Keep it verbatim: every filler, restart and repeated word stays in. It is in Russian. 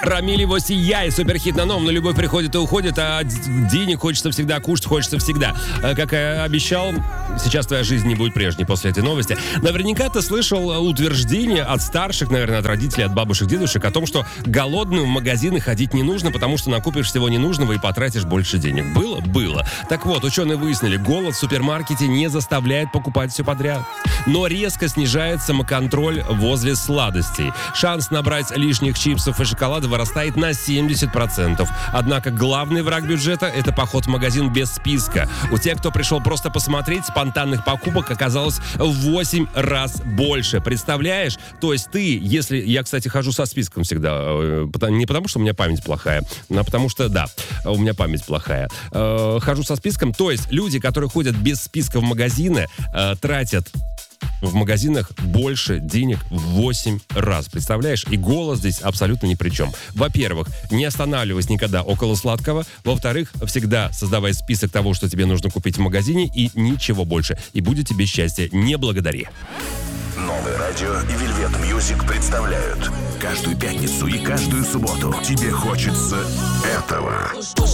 Рамиль его сияй, суперхит на новом, но любовь приходит и уходит, а денег хочется всегда, кушать хочется всегда. Как я обещал, сейчас твоя жизнь не будет прежней после этой новости. Наверняка ты слышал утверждение от старших, наверное, от родителей, от бабушек, дедушек о том, что голодным в магазины ходить не нужно, потому что накупишь всего ненужного и потратишь больше денег. Было? Было. Так вот, ученые выяснили, голод в супермаркете не заставляет покупать все подряд, но резко снижает самоконтроль возле сладостей. Шанс набрать лишних чипсов и шоколада вырастает на семьдесят процентов. Однако главный враг бюджета – это поход в магазин без списка. У тех, кто пришел просто посмотреть, спонтанных покупок оказалось в восемь раз больше. Представляешь? То есть ты, если... Я, кстати, хожу со списком всегда. Не потому, что у меня память плохая, а потому что, да, у меня память плохая. Хожу со списком. То есть люди, которые ходят без списка в магазины, тратят в магазинах больше денег в восемь раз. Представляешь? И голод здесь абсолютно ни при чем. Во-первых, не останавливайся никогда около сладкого. Во-вторых, всегда создавай список того, что тебе нужно купить в магазине, и ничего больше. И будет тебе счастье. Не благодари. Новое радио и Velvet Music представляют каждую пятницу и каждую субботу тебе хочется этого.